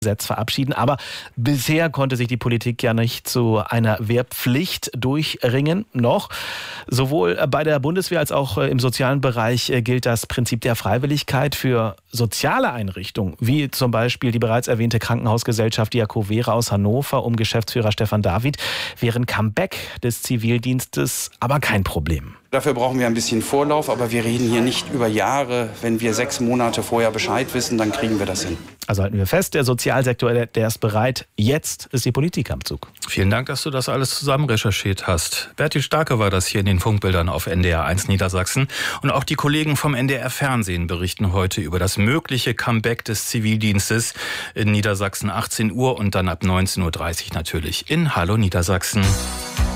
Gesetz verabschieden. Aber bisher konnte sich die Politik ja nicht zu einer Wehrpflicht durchringen, noch. Sowohl bei der Bundeswehr als auch im sozialen Bereich gilt das Prinzip der Freiwilligkeit. Für soziale Einrichtungen, wie zum Beispiel die bereits erwähnte Krankenhausgesellschaft Diakovere aus Hannover um Geschäftsführer Stefan David, wäre ein Comeback des Zivildienstes aber kein Problem. Dafür brauchen wir ein bisschen Vorlauf, aber wir reden hier nicht über Jahre. Wenn wir 6 Monate vorher Bescheid wissen, dann kriegen wir das hin. Also halten wir fest, der Sozialsektor, der ist bereit. Jetzt ist die Politik am Zug. Vielen Dank, dass du das alles zusammen recherchiert hast. Bertil Starke war das hier in den Funkbildern auf NDR 1 Niedersachsen. Und auch die Kollegen vom NDR Fernsehen berichten heute über das mögliche Comeback des Zivildienstes in Niedersachsen 18 Uhr und dann ab 19.30 Uhr natürlich in Hallo Niedersachsen.